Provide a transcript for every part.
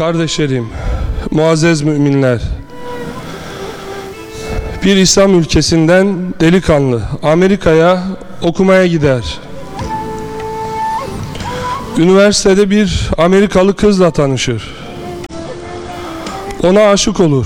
Kardeşlerim, muazzez müminler, bir İslam ülkesinden delikanlı Amerika'ya okumaya gider. Üniversitede bir Amerikalı kızla tanışır. Ona aşık olur.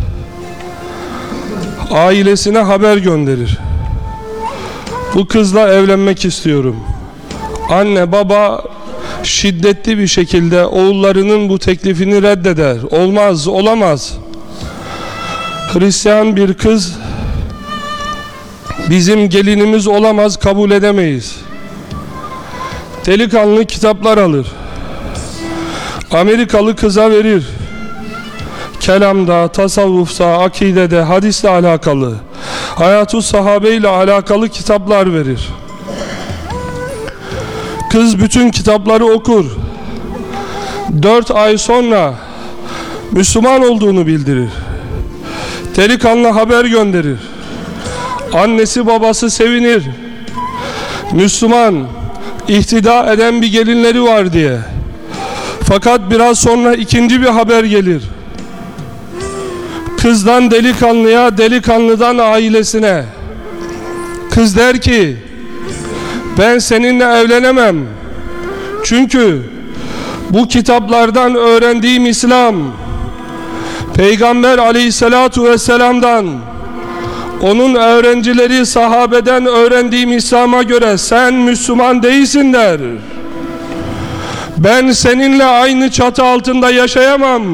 Ailesine haber gönderir. Bu kızla evlenmek istiyorum. Anne baba şiddetli bir şekilde oğullarının bu teklifini reddeder. Olmaz, olamaz. Hristiyan bir kız bizim gelinimiz olamaz, kabul edemeyiz. Delikanlı kitaplar alır. Amerikalı kıza verir. Kelamda, tasavvufta, akidede, hadisle alakalı, hayat-ı sahabe ile alakalı kitaplar verir. Kız bütün kitapları okur. 4 ay sonra Müslüman olduğunu bildirir. Delikanlı haber gönderir. Annesi babası sevinir. Müslüman, ihtida eden bir gelinleri var diye. Fakat biraz sonra ikinci bir haber gelir. Kızdan delikanlıya, delikanlıdan ailesine. Kız der ki, ben seninle evlenemem. Çünkü bu kitaplardan öğrendiğim İslam, Peygamber aleyhissalatu vesselam'dan, onun öğrencileri sahabeden öğrendiğim İslam'a göre sen Müslüman değilsin der. Ben seninle aynı çatı altında yaşayamam.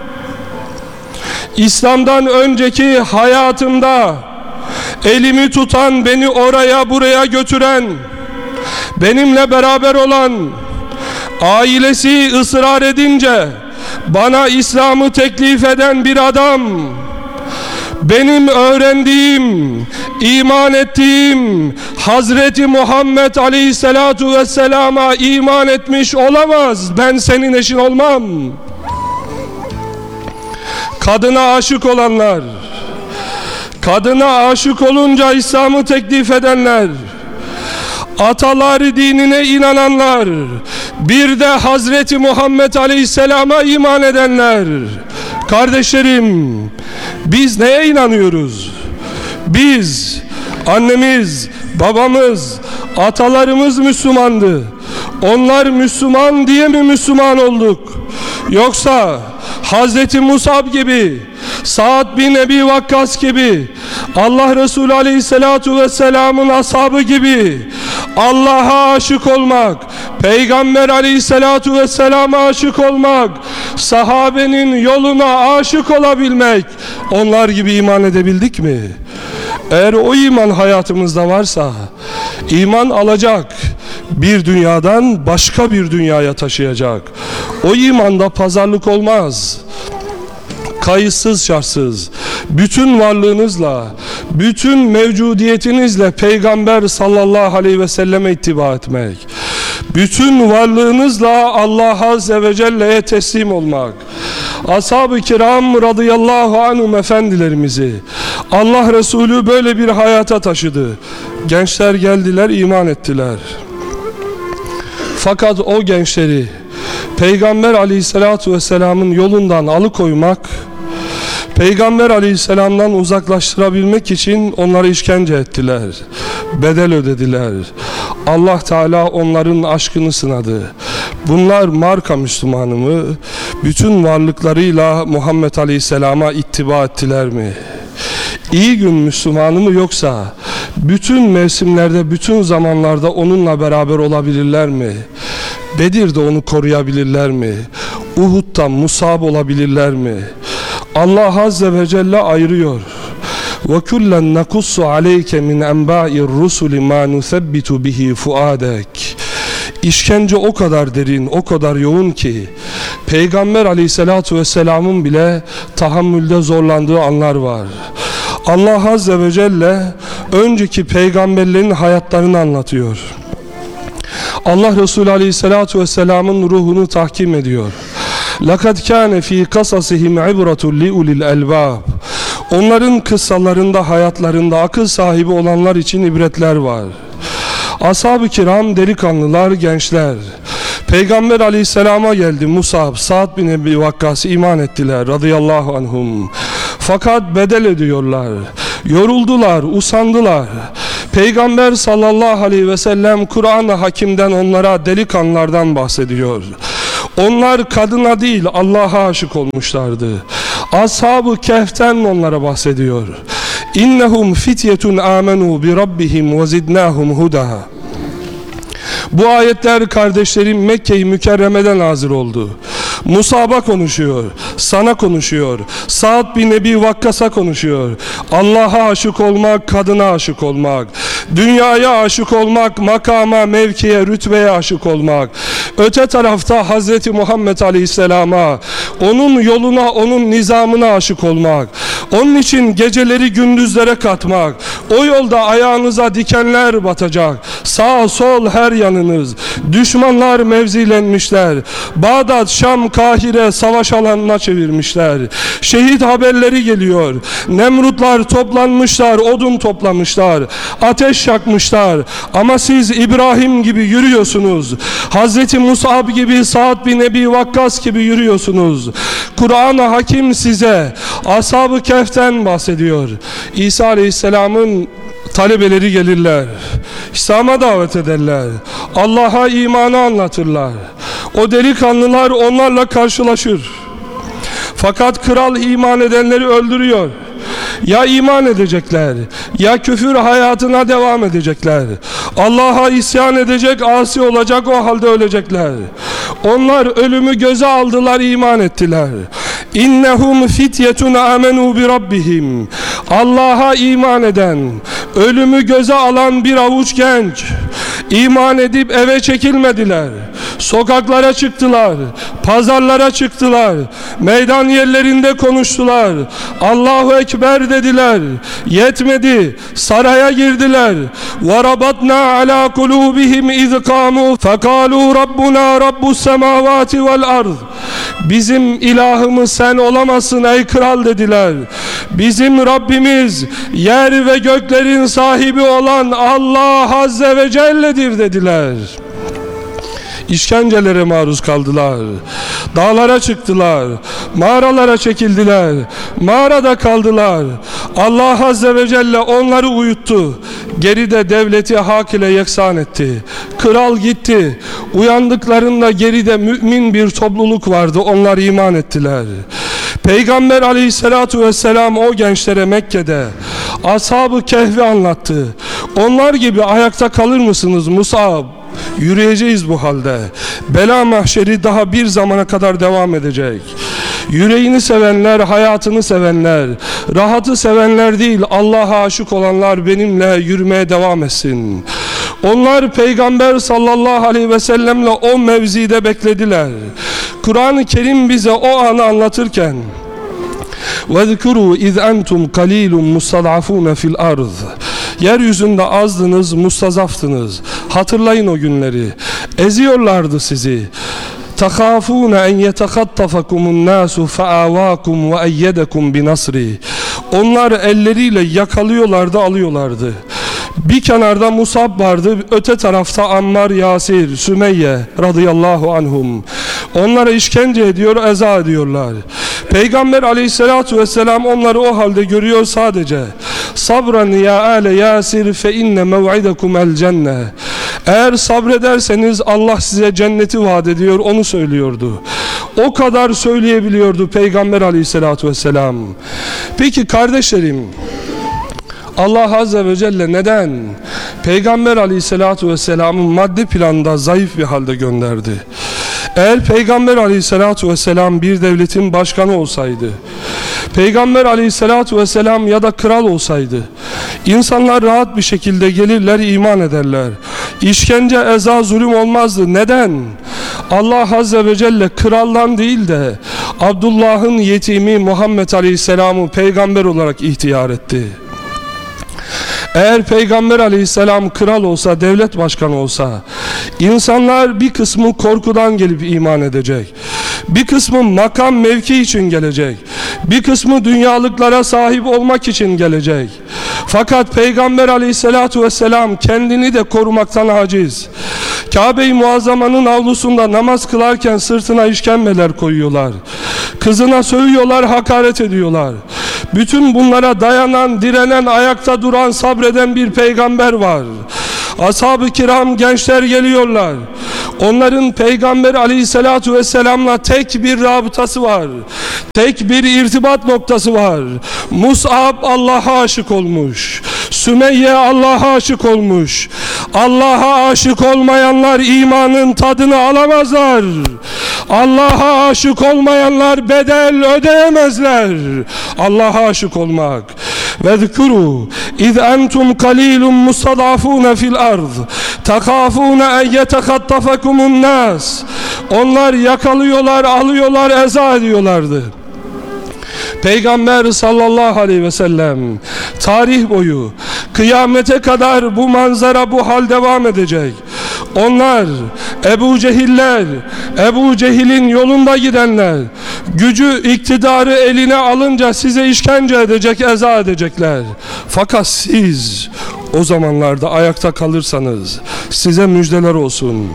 İslam'dan önceki hayatımda elimi tutan, beni oraya buraya götüren, benimle beraber olan, ailesi ısrar edince bana İslam'ı teklif eden bir adam, benim öğrendiğim, iman ettiğim Hazreti Muhammed Aleyhisselatu Vesselam'a iman etmiş olamaz. Ben senin eşin olmam. Kadına aşık olanlar, kadına aşık olunca İslam'ı teklif edenler, ataları dinine inananlar, bir de Hazreti Muhammed Aleyhisselam'a iman edenler. Kardeşlerim, biz neye inanıyoruz? Biz, annemiz, babamız, atalarımız Müslümandı. Onlar Müslüman diye mi Müslüman olduk? Yoksa Hazreti Musab gibi, Sa'd bin Ebi Vakkas gibi, Allah Resulü Aleyhisselatu Vesselam'ın ashabı gibi Allah'a aşık olmak, Peygamber Aleyhisselatu Vesselam'a aşık olmak, sahabenin yoluna aşık olabilmek, onlar gibi iman edebildik mi? Eğer o iman hayatımızda varsa, iman alacak, bir dünyadan başka bir dünyaya taşıyacak. O imanda pazarlık olmaz. Kayıtsız şartsız, bütün varlığınızla, bütün mevcudiyetinizle Peygamber sallallahu aleyhi ve selleme ittiba etmek, bütün varlığınızla Allah azze ve celle'ye teslim olmak. Ashab-ı kiram radıyallahu anhum efendilerimizi Allah Resulü böyle bir hayata taşıdı. Gençler geldiler, iman ettiler. Fakat o gençleri Peygamber aleyhissalatu vesselamın yolundan alıkoymak, Peygamber aleyhisselamdan uzaklaştırabilmek için onları işkence ettiler, bedel ödediler. Allah Teala onların aşkını sınadı. Bunlar marka Müslümanı mı? Bütün varlıklarıyla Muhammed aleyhisselama ittiba ettiler mi? İyi gün Müslümanı mı, yoksa bütün mevsimlerde, bütün zamanlarda onunla beraber olabilirler mi? Bedir'de onu koruyabilirler mi? Uhud'da Musab olabilirler mi? Allah Azze ve Celle ayırıyor. وَكُلًّا نَقُصُّ عَلَيْكَ مِنْ أَنْبَاءِ الرُّسُلِ مَا نُثَبِّتُ بِهِ فُؤَادَكَ. İşkence o kadar derin, o kadar yoğun ki Peygamber Aleyhisselatu Vesselam'ın bile tahammülde zorlandığı anlar var. Allah Azze ve Celle önceki peygamberlerin hayatlarını anlatıyor. Allah Resulü Aleyhisselatu Vesselam'ın ruhunu tahkim ediyor. لَقَدْ كَانَ ف۪ي قَصَصِهِمْ عِبْرَةٌ لِعُلِي الْاَلْبَابِ. Onların kıssalarında, hayatlarında akıl sahibi olanlar için ibretler var. Ashab-ı kiram delikanlılar, gençler, Peygamber aleyhisselama geldi Musab, Sa'd bin Ebi Vakkas iman ettiler radıyallahu anhum. Fakat bedel ödüyorlar. Yoruldular, usandılar. Peygamber sallallahu aleyhi ve sellem Kur'an-ı Hakim'den onlara delikanlılardan bahsediyor. Onlar kadına değil Allah'a aşık olmuşlardı. Ashab-ı Kehf'ten onlara bahsediyor. İnnehum fityetun amenu bi rabbihim ve zidnahum huda. Bu ayetler kardeşlerim Mekke-i Mükerreme'den nazil oldu. Musab'a konuşuyor, sana konuşuyor, Sa'd bin Ebi Vakkas'a konuşuyor. Allah'a aşık olmak, kadına aşık olmak, dünyaya aşık olmak, makama, mevkiye, rütbeye aşık olmak. Öte tarafta Hazreti Muhammed Aleyhisselam'a, onun yoluna, onun nizamına aşık olmak. Onun için geceleri gündüzlere katmak. O yolda ayağınıza dikenler batacak. Sağ sol her yanınız. Düşmanlar mevzilenmişler. Bağdat, Şam, Kahire savaş alanına çevirmişler. Şehit haberleri geliyor. Nemrutlar toplanmışlar, odun toplamışlar. Ateş yakmışlar. Ama siz İbrahim gibi yürüyorsunuz. Hazreti Musab gibi, Sa'd bin Ebi Vakkas gibi yürüyorsunuz. Kur'an-ı Hakim size Ashab-ı Kehf'ten bahsediyor. İsa Aleyhisselam'ın talebeleri gelirler. İslam'a davet ederler. Allah'a imanı anlatırlar. O delikanlılar onlarla karşılaşır. Fakat kral iman edenleri öldürüyor. Ya iman edecekler, ya küfür hayatına devam edecekler. Allah'a isyan edecek, asi olacak, o halde ölecekler. Onlar ölümü göze aldılar, iman ettiler. İnnehum fityetun amenu bi rabbihim. Allah'a iman eden, ölümü göze alan bir avuç genç iman edip eve çekilmediler. Sokaklara çıktılar, pazarlara çıktılar, meydan yerlerinde konuştular. Allahu Ekber dediler. Yetmedi, saraya girdiler. وَرَبَطْنَا عَلَى قُلُوبِهِمْ اِذْ قَامُوا فَقَالُوا رَبُّنَا رَبُّ السَّمَاوَاتِ وَالْأَرْضِ. Bizim ilahımız sen olamazsın ey kral dediler. Bizim Rabbimiz yer ve göklerin sahibi olan Allah Azze ve Celle'dir dediler. İşkencelere maruz kaldılar. Dağlara çıktılar. Mağaralara çekildiler. Mağarada kaldılar. Allah Azze ve Celle onları uyuttu. Geride devleti hak ile yeksan etti. Kral gitti. Uyandıklarında geride mümin bir topluluk vardı. Onlar iman ettiler. Peygamber Aleyhisselatu Vesselam o gençlere Mekke'de Ashab-ı Kehf'i anlattı. Onlar gibi ayakta kalır mısınız Musab? Yürüyeceğiz bu halde. Bela mahşeri daha bir zamana kadar devam edecek. Yüreğini sevenler, hayatını sevenler, rahatı sevenler değil, Allah'a aşık olanlar benimle yürümeye devam etsin. Onlar Peygamber sallallahu aleyhi ve sellemle o mevzide beklediler. Kur'an-ı Kerim bize o anı anlatırken وَذْكُرُوا اِذْ أَنْتُمْ قَلِيلٌ مُسْتَضْعَفُونَ فِي الْأَرْضِ. Yeryüzünde azdınız, mustazaftınız. Hatırlayın o günleri. Eziyorlardı sizi. تَخَافُونَ اَنْ يَتَخَطَّفَكُمُ النَّاسُ فَآوَاكُمْ وَاَيَّدَكُمْ بِنَصْرِ. Onlar elleriyle yakalıyorlardı, alıyorlardı. Bir kenarda Musab vardı, öte tarafta Ammar, Yasir, Sümeyye radıyallahu anhum. Onlara işkence ediyor, eza ediyorlar. Peygamber aleyhissalatu vesselam onları o halde görüyor sadece. Sabran ya ale Yasir fe inne mev'idekum el cenne. Eğer sabrederseniz Allah size cenneti vaat ediyor, onu söylüyordu. O kadar söyleyebiliyordu Peygamber aleyhissalatu vesselam. Peki kardeşlerim, Allah Azze ve Celle neden Peygamber Aleyhisselatü Vesselam'ı maddi planda zayıf bir halde gönderdi? Eğer Peygamber Aleyhisselatü Vesselam bir devletin başkanı olsaydı, Peygamber Aleyhisselatü Vesselam ya da kral olsaydı, insanlar rahat bir şekilde gelirler, iman ederler. İşkence, eza, zulüm olmazdı. Neden? Allah Azze ve Celle kraldan değil de Abdullah'ın yetimi Muhammed Aleyhisselam'ı peygamber olarak ihtiyar etti. Eğer Peygamber Aleyhisselam kral olsa, devlet başkanı olsa, insanlar bir kısmı korkudan gelip iman edecek. Bir kısmı makam mevki için gelecek. Bir kısmı dünyalıklara sahip olmak için gelecek. Fakat Peygamber Aleyhisselatü Vesselam kendini de korumaktan aciz. Kabe-i Muazzama'nın avlusunda namaz kılarken sırtına işkembeler koyuyorlar. Kızına sövüyorlar, hakaret ediyorlar. Bütün bunlara dayanan, direnen, ayakta duran, sabreden bir peygamber var. Ashab-ı kiram, gençler geliyorlar. Onların Peygamber aleyhissalatu vesselam'la tek bir rabıtası var. Tek bir irtibat noktası var. Mus'ab Allah'a aşık olmuş. Sümeyye Allah'a aşık olmuş. Allah'a aşık olmayanlar imanın tadını alamazlar. Allah'a aşık olmayanlar bedel ödeyemezler. Allah'a aşık olmak. وَذْكُرُوا اِذْ اَنْتُمْ قَلِيلٌ مُسْتَضْعَفُونَ فِي الْأَرْضِ تَخَافُونَ اَنْ يَتَخَطَّفَكُمُ النَّاسِ Onlar yakalıyorlar, alıyorlar, eza ediyorlardı. Peygamber sallallahu aleyhi ve sellem tarih boyu kıyamete kadar bu manzara, bu hal devam edecek. Onlar Ebu Cehiller, Ebu Cehil'in yolunda gidenler, gücü, iktidarı eline alınca size işkence edecek, eza edecekler. Fakat siz o zamanlarda ayakta kalırsanız size müjdeler olsun.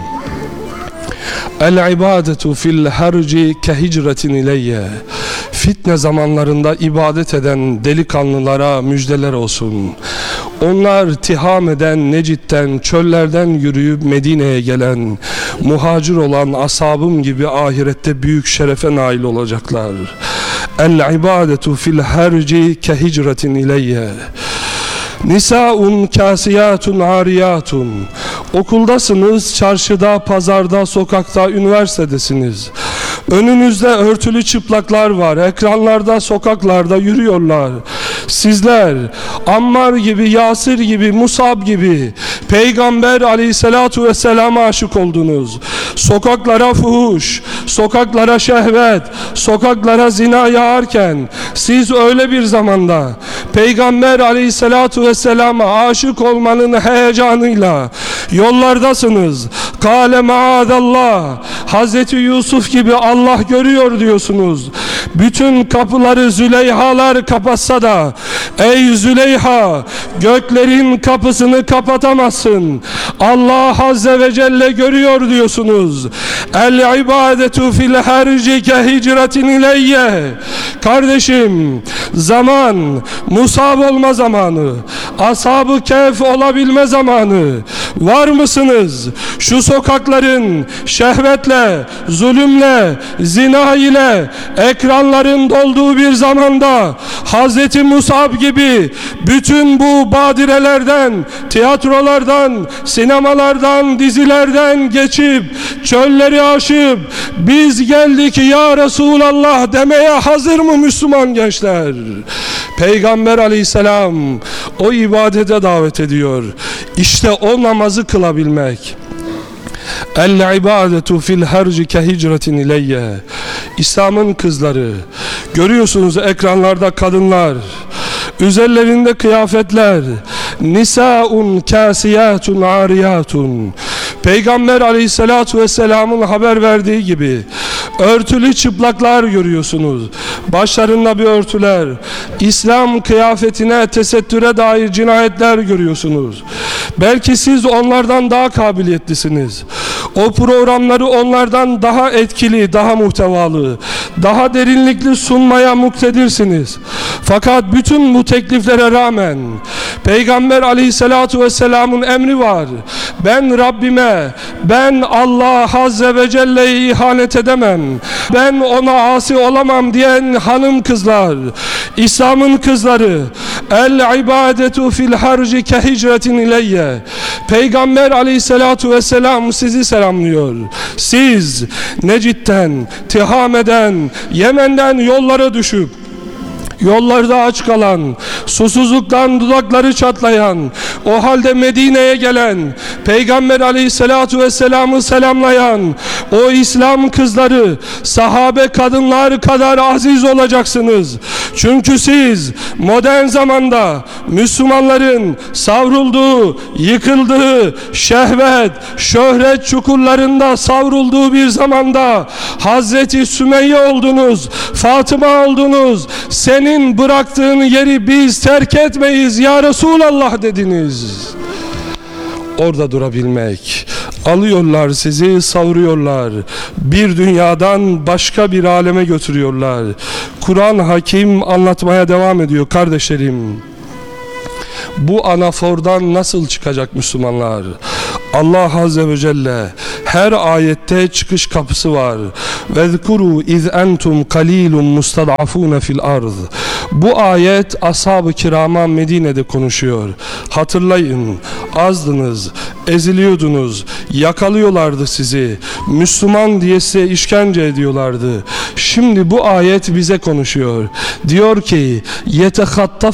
El-ibadetu fil harci kehicretin ileyye. Fitne zamanlarında ibadet eden delikanlılara müjdeler olsun. Onlar Tihame'den, Necid'den, çöllerden yürüyüp Medine'ye gelen, muhacir olan ashabım gibi ahirette büyük şerefe nail olacaklar. El-ibadetu fil harci kehicretin ileyye. Nisaun kasiyatun ariyatun. Okuldasınız, çarşıda, pazarda, sokakta, üniversitedesiniz. Önünüzde örtülü çıplaklar var. Ekranlarda, sokaklarda yürüyorlar. Sizler Ammar gibi, Yasir gibi, Musab gibi Peygamber aleyhissalatu vesselama aşık oldunuz. Sokaklara fuhuş, sokaklara şehvet, sokaklara zina yağarken siz öyle bir zamanda Peygamber aleyhissalatu vesselama aşık olmanın heyecanıyla yollardasınız. Kâle maadallah. Hazreti Yusuf gibi Allah görüyor diyorsunuz. Bütün kapıları Züleyhalar kapatsa da ey Züleyha, göklerin kapısını kapatamazsın. Allah Azze ve Celle görüyor diyorsunuz. El ibadetu fil harci ke hicretin ileyye. Kardeşim, zaman Musab olma zamanı, Ashab-ı Kehf olabilme zamanı. Var mısınız? Şu sokakların şehvetle, zulümle, zina ile, ekranların dolduğu bir zamanda Hazreti Musab gibi bütün bu badirelerden, tiyatrolardan, sinemalardan, dizilerden geçip, çölleri aşıp biz geldik ya Resulallah demeye hazır mı Müslüman gençler? Peygamber aleyhisselam o ibadete davet ediyor. İşte o namazı kılabilmek. El-ibadetu fil harci ke hicretin ileyye. İslam'ın kızları. Görüyorsunuz ekranlarda kadınlar. Üzerlerinde kıyafetler. Nisaun kasiyatun ariyatun. Peygamber aleyhissalatu vesselamın haber verdiği gibi örtülü çıplaklar görüyorsunuz. Başlarında bir örtüler. İslam kıyafetine, tesettüre dair cinayetler görüyorsunuz. Belki siz onlardan daha kabiliyetlisiniz. O programları onlardan daha etkili, daha muhtevalı, daha derinlikli sunmaya muktedirsiniz. Fakat bütün bu tekliflere rağmen Peygamber aleyhissalatu vesselamın emri var. Ben Rabbime, ben Allah Azze ve Celle'ye ihanet edemem, ben ona asi olamam diyen hanım kızlar, İslam'ın kızları, el ibadetu fil harci ke hicretin ileyye. Peygamber aleyhissalatu vesselam sizi selamlıyor. Siz Necid'den, Tihame'den, Yemen'den yollara düşüp yollarda aç kalan, susuzluktan dudakları çatlayan, o halde Medine'ye gelen, Peygamber aleyhissalatu vesselam'ı selamlayan o İslam kızları, sahabe kadınlar kadar aziz olacaksınız. Çünkü siz modern zamanda Müslümanların savrulduğu, yıkıldığı, şehvet, şöhret çukurlarında savrulduğu bir zamanda Hazreti Sümeyye oldunuz, Fatıma oldunuz. Senin bıraktığın yeri biz terk etmeyiz ya Resulallah dediniz. Orada durabilmek, Alıyorlar sizi, savuruyorlar. Bir dünyadan başka bir aleme götürüyorlar. Kur'an Hakim anlatmaya devam ediyor kardeşlerim. Bu anafordan nasıl çıkacak Müslümanlar? Allah Azze ve Celle her ayette çıkış kapısı var. وَذْكُرُوا اِذْ اَنْتُمْ قَلِيلٌ مُسْتَضْعَفُونَ فِي الْأَرْضِ. Bu ayet ashab-ı kirama Medine'de konuşuyor. Hatırlayın, azdınız, eziliyordunuz, yakalıyorlardı sizi, Müslüman diye size işkence ediyorlardı. Şimdi bu ayet bize konuşuyor. Diyor ki: يَتَخَطَّفُ